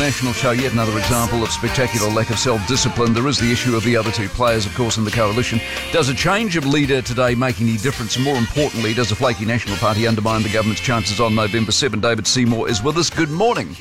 National show, yet another example of spectacular lack of self-discipline. There is the issue of the other two players, of course, in the coalition. Does a change of leader today make any difference? And more importantly, does a flaky National Party undermine the government's chances on November 7? David Seymour is with us. Good morning.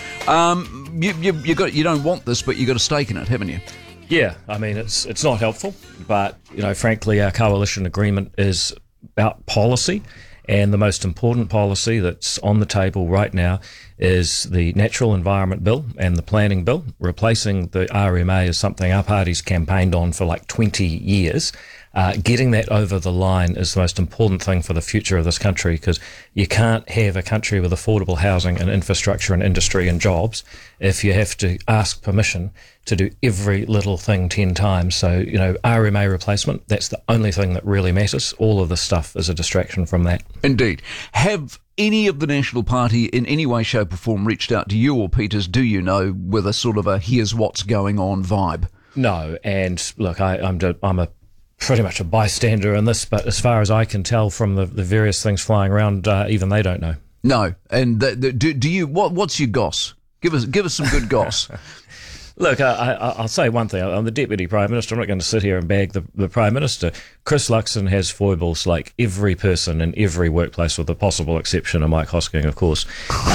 You don't want this, but you've got a stake in it, haven't you? Yeah, I mean, it's not helpful, but, frankly, our coalition agreement is about policy. And the most important policy that's on the table right now is the Natural Environment Bill and the Planning Bill. Replacing the RMA is something our party's campaigned on for like 20 years. Getting that over the line is the most important thing for the future of this country, because you can't have a country with affordable housing and infrastructure and industry and jobs if you have to ask permission to do every little thing 10 times. So, RMA replacement, that's the only thing that really matters. All of this stuff is a distraction from that. Indeed. Have any of the National Party in any way, shape or form reached out to you or Peters, do you know, with a sort of a here's what's going on vibe? No, and look, I'm a pretty much a bystander in this, but as far as I can tell from the various things flying around, even they don't know. No, and do you? What's your goss? Give us some good goss. Look, I'll say one thing. I'm the Deputy Prime Minister. I'm not going to sit here and bag the Prime Minister. Chris Luxon has foibles like every person in every workplace, with the possible exception of Mike Hosking, of course.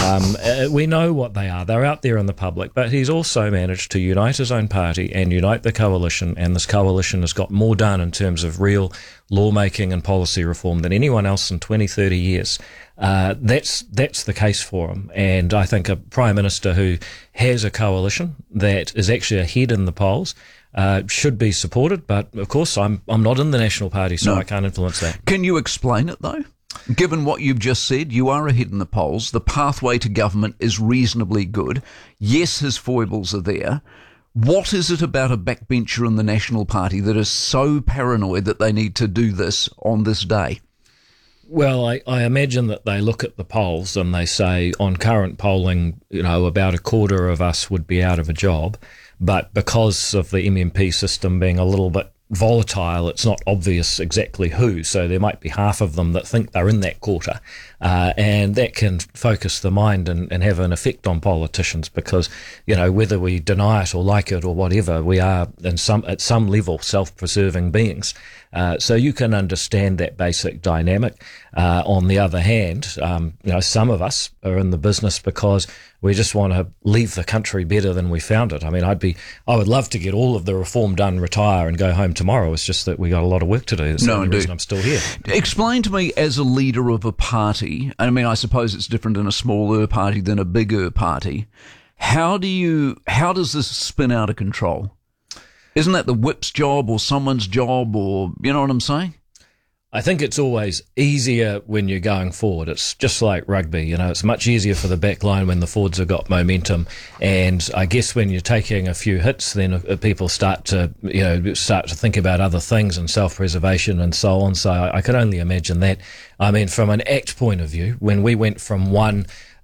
We know what they are. They're out there in the public, but he's also managed to unite his own party and unite the coalition, and this coalition has got more done in terms of real lawmaking and policy reform than anyone else in 20, 30 years. That's the case for him. And I think a Prime Minister who has a coalition that is actually ahead in the polls should be supported. But of course, I'm not in the National Party, so no. I can't influence that. Can you explain it though? Given what you've just said, you are ahead in the polls. The pathway to government is reasonably good. Yes, his foibles are there. What is it about a backbencher in the National Party that is so paranoid that they need to do this on this day? Well, I imagine that they look at the polls and they say, on current polling, about a quarter of us would be out of a job. But because of the MMP system being a little bit volatile, it's not obvious exactly who. So there might be half of them that think they're in that quarter. And that can focus the mind and have an effect on politicians, because, whether we deny it or like it or whatever, we are at some level self-preserving beings. So you can understand that basic dynamic. On the other hand, some of us are in the business because we just want to leave the country better than we found it. I mean, I would love to get all of the reform done, retire and go home tomorrow. It's just that we got a lot of work to do. That's the only reason I'm still here. Explain to me, as a leader of a party, I mean, I suppose it's different in a smaller party than a bigger party. How does this spin out of control? Isn't that the whip's job or someone's job, or you know what I'm saying? I think it's always easier when you're going forward. It's just like rugby, it's much easier for the back line when the forwards have got momentum. And I guess when you're taking a few hits, then people start to think about other things and self-preservation and so on. So I can only imagine that. I mean, from an ACT point of view, when we went from one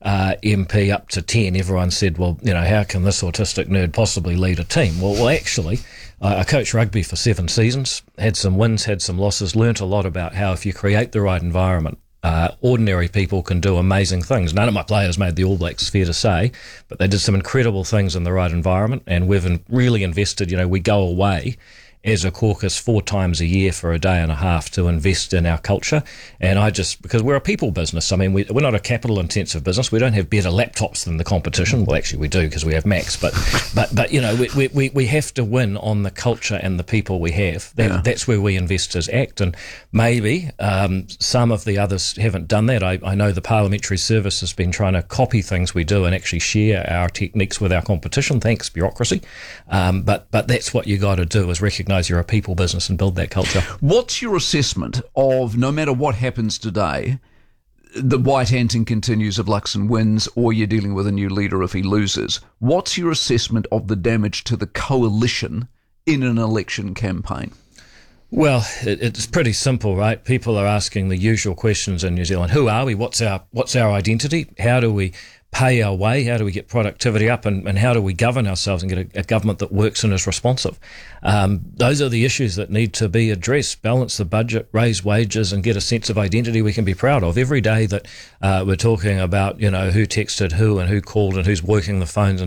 MP up to 10, everyone said, well, how can this autistic nerd possibly lead a team? Well, actually, I coached rugby for 7 seasons, had some wins, had some losses, learnt a lot about how if you create the right environment, ordinary people can do amazing things. None of my players made the All Blacks, fair to say, but they did some incredible things in the right environment, and we've really invested. We go away as a caucus 4 times a year for a day and a half to invest in our culture. And because we're a people business, I mean, we're not a capital intensive business. We don't have better laptops than the competition. Well, actually we do, because we have Macs, but we have to win on the culture and the people we have. That's where we invest as ACT, and maybe some of the others haven't done that. I know the Parliamentary Service has been trying to copy things we do and actually share our techniques with our competition. Thanks, bureaucracy. But that's what you got to do, is recognise you're a people business and build that culture. What's your assessment of, no matter what happens today, the white anting continues if Luxon wins, or you're dealing with a new leader if he loses? What's your assessment of the damage to the coalition in an election campaign? Well, it's pretty simple, right? People are asking the usual questions in New Zealand. Who are we? What's our identity? How do we pay our way? How do we get productivity up? And how do we govern ourselves and get a government that works and is responsive? Those are the issues that need to be addressed. Balance the budget, raise wages, and get a sense of identity we can be proud of. Every day that we're talking about, who texted who and who called and who's working the phones and